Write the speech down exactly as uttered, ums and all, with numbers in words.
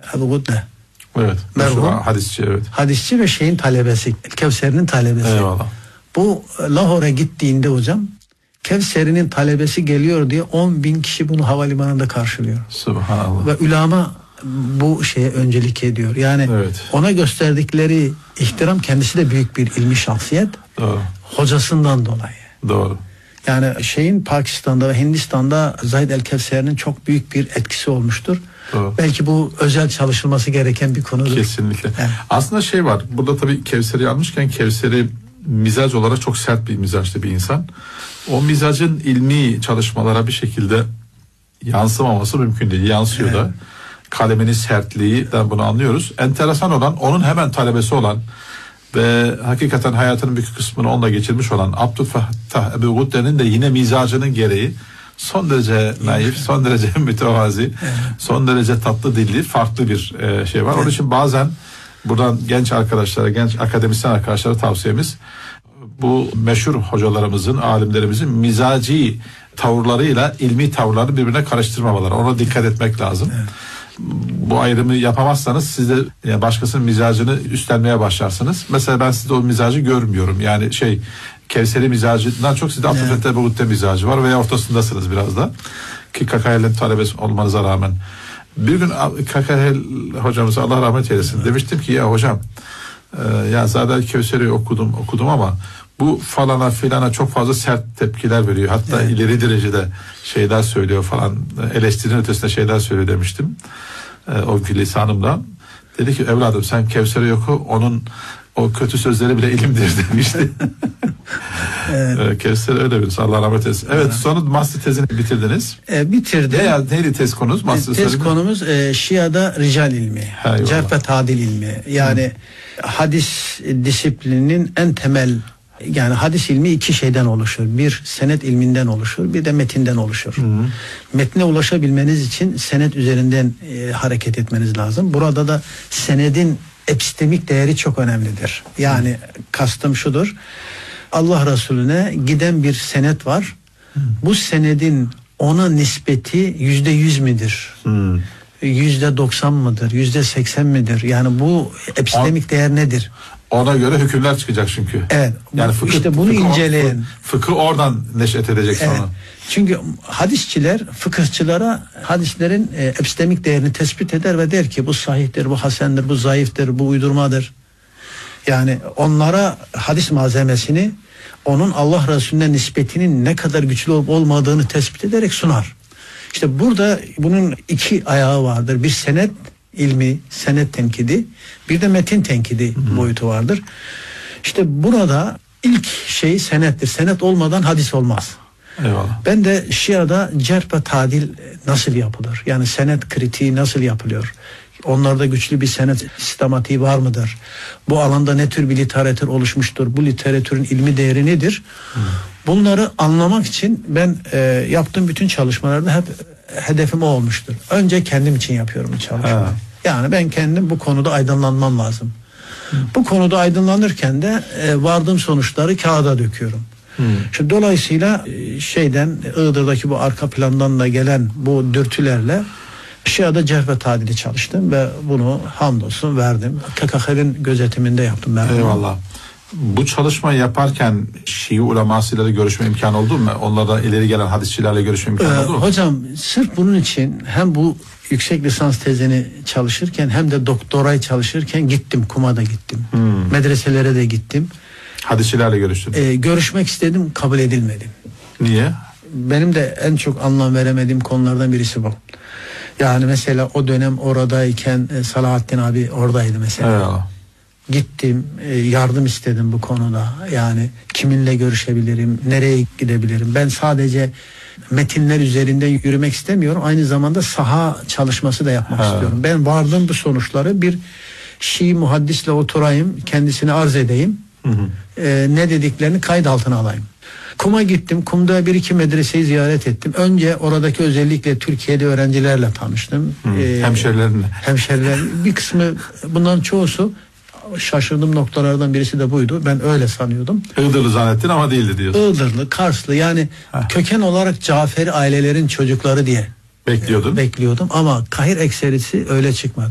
Ebu Gudde. Evet. Merhum. Hadisçi, evet. Hadisçi ve şeyin talebesi. Kevser'in talebesi. Eyvallah. Bu Lahor'a gittiğinde hocam Kevser'in talebesi geliyor diye on bin kişi bunu havalimanında karşılıyor. Subhanallah. Ve ulema bu şeye öncelik ediyor. Yani evet. ona gösterdikleri ihtiram, kendisi de büyük bir ilmi şahsiyet. Doğru. Hocasından dolayı. Doğru. Yani şeyin Pakistan'da ve Hindistan'da Zaid el-Kevser'in çok büyük bir etkisi olmuştur. Doğru. Belki bu özel çalışılması gereken bir konudur. Kesinlikle. Evet. Aslında şey var. Burada tabii Kevser'i almışken Kevser'i mizac olarak çok sert bir mizaçlı bir insan. O mizacın ilmi çalışmalara bir şekilde yansımaması mümkün değil. Yansıyor evet. da. Kaleminin sertliğinden bunu anlıyoruz. Enteresan olan, onun hemen talebesi olan ve hakikaten hayatının büyük kısmını onunla geçirmiş olan Abdülfettah Ebu Gudde'nin de yine mizacının gereği son derece naif, son derece mütevazi, evet. son derece tatlı dilli, farklı bir e, şey var. Evet. Onun için bazen buradan genç arkadaşlara, genç akademisyen arkadaşlara tavsiyemiz, bu meşhur hocalarımızın, alimlerimizin mizaci tavırlarıyla ilmi tavırları birbirine karıştırmamaları. Ona dikkat etmek lazım. Evet. Bu ayrımı yapamazsanız siz de yani başkasının mizacını üstlenmeye başlarsınız. Mesela ben sizde o mizacı görmüyorum. Yani şey Kevser'i mizacından çok sizde Abdülfettah Ebu Gudde mizacı var veya ortasındasınız biraz da. Ki Kakayel'in talebesi olmanıza rağmen. Bir gün Kakayel hocamıza Allah rahmet eylesin. Evet. Demiştim ki ya hocam e, ya zaten Kevser'i okudum okudum ama bu falana filana çok fazla sert tepkiler veriyor. Hatta evet. ileri derecede şeyler söylüyor falan. Eleştirinin ötesinde şeyler söylüyor demiştim. E, o lisanımdan. Dedi ki evladım sen Kevser'i oku, onun o kötü sözleri bile ilimdir demişti. evet. Kevser öyle birisi, Allah rahmet eylesin. Evet, evet. Sonra master tezini bitirdiniz. E, bitirdim. Ne, neydi tez konunuz? Master tez konumuz e, Şia'da rical ilmi. Cerh ve tadil ilmi. Yani Hı. hadis disiplininin en temel, yani hadis ilmi iki şeyden oluşur. Bir senet ilminden oluşur, bir de metinden oluşur. Hı. Metne ulaşabilmeniz için senet üzerinden e, hareket etmeniz lazım. Burada da senedin epistemik değeri çok önemlidir. Yani Hı. kastım şudur. Allah Resulüne giden bir senet var. Hı. Bu senedin ona nispeti yüzde yüz midir? Hı. Yüzde doksan mıdır? Yüzde seksen midir? Yani bu epistemik On... değer nedir? Ona göre hükümler çıkacak çünkü. Evet. Yani fıkıh, işte bunu fıkıh, inceleyin. Fıkıh oradan neşet edecek evet. sonra. Çünkü hadisçiler fıkıhçılara hadislerin e, epistemik değerini tespit eder ve der ki bu sahihtir, bu hasendir, bu zayıftır, bu uydurmadır. Yani onlara hadis malzemesini, onun Allah Resulüne nispetinin ne kadar güçlü olup olmadığını tespit ederek sunar. İşte burada bunun iki ayağı vardır. Bir senet ilmi, senet tenkidi, bir de metin tenkidi Hı-hı. boyutu vardır. İşte burada ilk şey senettir. Senet olmadan hadis olmaz. Eyvallah. Ben de Şia'da cerh ve tadil nasıl yapılır? Yani senet kritiği nasıl yapılıyor? Onlarda güçlü bir senet sistematiği var mıdır? Bu alanda ne tür bir literatür oluşmuştur? Bu literatürün ilmi değeri nedir? Hı. Bunları anlamak için ben e, yaptığım bütün çalışmalarda hep hedefim o olmuştur. Önce kendim için yapıyorum bu çalışmayı. Ha. Yani ben kendim bu konuda aydınlanmam lazım. Hı. Bu konuda aydınlanırken de e, vardığım sonuçları kağıda döküyorum. Hmm. Şimdi dolayısıyla şeyden Iğdır'daki bu arka plandan da gelen bu dürtülerle Şia'da cerh ve tadili çalıştım ve bunu hamdolsun verdim. K K H'nin gözetiminde yaptım ben. Eyvallah. Bu çalışmayı yaparken Şii ulemasıyla da görüşme imkanı oldu mu? Onlarla ileri gelen hadisçilerle görüşme imkanı ee, oldu mu? Hocam sırf bunun için hem bu yüksek lisans tezini çalışırken hem de doktorayı çalışırken gittim. Kuma'da gittim. Hmm. Medreselere de gittim. Hadisçilerle görüştüm. Ee, görüşmek istedim, kabul edilmedim. Niye? Benim de en çok anlam veremediğim konulardan birisi bu. Yani mesela o dönem oradayken e, Salahattin abi oradaydı mesela. Eyvallah. Gittim, e, yardım istedim bu konuda. Yani kiminle görüşebilirim, nereye gidebilirim? Ben sadece metinler üzerinden yürümek istemiyorum. Aynı zamanda saha çalışması da yapmak ha. istiyorum. Ben vardığım bu sonuçları bir Şii muhaddisle oturayım, kendisine arz edeyim. Hı hı. Ee, ne dediklerini kayıt altına alayım. Kum'a gittim. Kum'da bir iki medreseyi ziyaret ettim. Önce oradaki özellikle Türkiye'de öğrencilerle tanıştım. Ee, hemşerilerimle. Hemşeriler. Bir kısmı, bunların çoğusu, şaşırdığım noktalardan birisi de buydu. Ben öyle sanıyordum. Iğdırlı zannettin ama değildi diyorsun. Iğdırlı, Karslı, yani Heh. köken olarak Caferi ailelerin çocukları diye bekliyordun. Bekliyordum ama Kahir ekserisi öyle çıkmadı.